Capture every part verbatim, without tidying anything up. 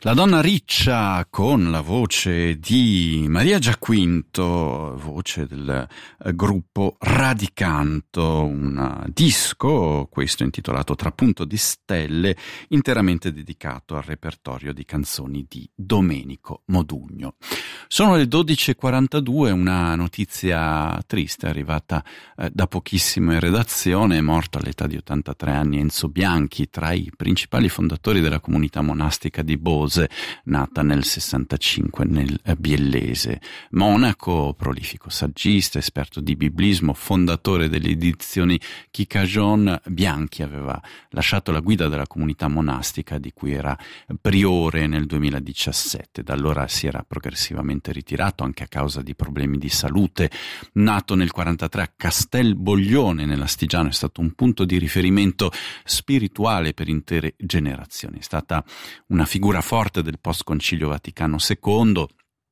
La donna riccia con la voce di Maria Giaquinto, voce del eh, gruppo Radicanto, un disco, questo intitolato Trapunto di stelle, interamente dedicato al repertorio di canzoni di Domenico Modugno. Sono le dodici e quarantadue, una notizia triste arrivata eh, da pochissimo in redazione. È morto all'età di ottantatré anni Enzo Bianchi, tra i principali fondatori della comunità monastica di Bose, nata nel sessantacinque nel Biellese. Monaco, prolifico saggista, esperto di biblismo, fondatore delle edizioni Chicagion, Bianchi aveva lasciato la guida della comunità monastica di cui era priore nel duemiladiciassette. Da allora si era progressivamente ritirato anche a causa di problemi di salute. Nato nel quarantatré a Castelboglione nell'Astigiano, è stato un punto di riferimento spirituale per intere generazioni. È stata una figura forte del post-concilio Vaticano secondo,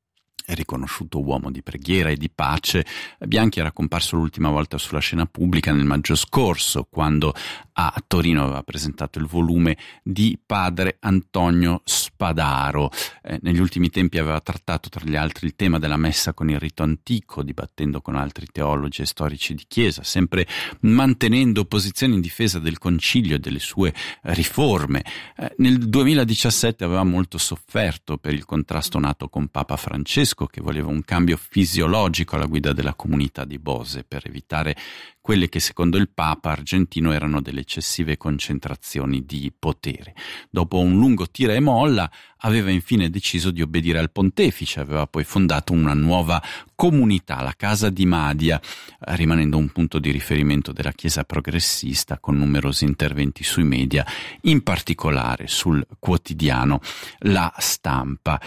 è riconosciuto uomo di preghiera e di pace. Bianchi era comparso l'ultima volta sulla scena pubblica nel maggio scorso, quando a Torino aveva presentato il volume di padre Antonio Spadaro. Eh, negli ultimi tempi aveva trattato tra gli altri il tema della messa con il rito antico, dibattendo con altri teologi e storici di chiesa, sempre mantenendo posizioni in difesa del concilio e delle sue riforme. Eh, nel duemiladiciassette aveva molto sofferto per il contrasto nato con Papa Francesco, che voleva un cambio fisiologico alla guida della comunità di Bose per evitare quelle che secondo il Papa argentino erano delle eccessive concentrazioni di potere. Dopo un lungo tira e molla aveva infine deciso di obbedire al pontefice, aveva poi fondato una nuova comunità, la Casa di Madia, rimanendo un punto di riferimento della Chiesa progressista con numerosi interventi sui media, in particolare sul quotidiano La Stampa.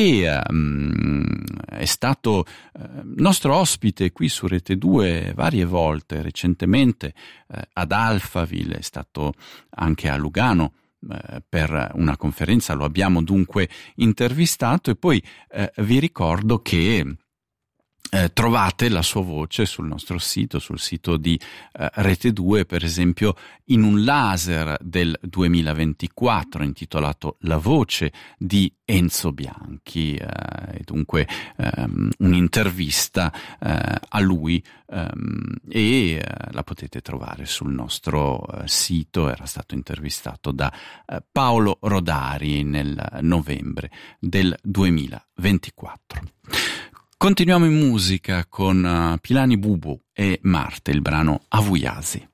E um, è stato uh, nostro ospite qui su Rete due varie volte, recentemente eh, ad Alphaville, è stato anche a Lugano eh, per una conferenza, lo abbiamo dunque intervistato. E poi eh, vi ricordo che Eh, trovate la sua voce sul nostro sito, sul sito di eh, Rete due, per esempio in un laser del duemilaventiquattro intitolato La voce di Enzo Bianchi, eh, e dunque ehm, un'intervista eh, a lui ehm, e eh, la potete trovare sul nostro eh, sito. Era stato intervistato da eh, Paolo Rodari nel novembre del duemilaventiquattro. Continuiamo in musica con uh, Pilani Bubu e Marte, il brano Avuiasi.